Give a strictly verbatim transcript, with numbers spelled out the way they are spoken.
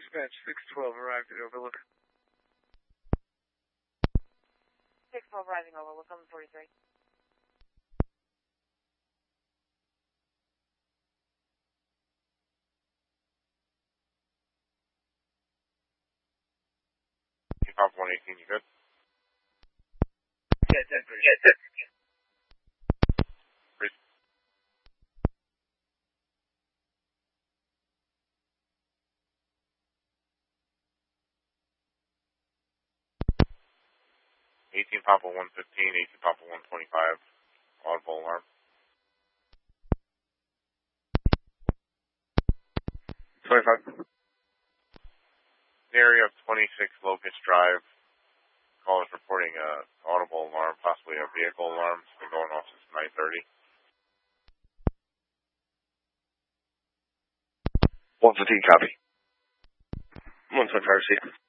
Dispatch six twelve arrived at Overlook. six twelve rising Overlook, on forty-three. Pop one eighteen, you good? Yeah, ten thirty. Yeah, ten thirty. eighteen Papa one fifteen, eighteen Papa one twenty-five, audible alarm. twenty-five. Area of twenty-six Locust Drive. Call is reporting a audible alarm, possibly a vehicle alarm. It's been going off since nine thirty. one fifteen, copy. one twenty-five, see.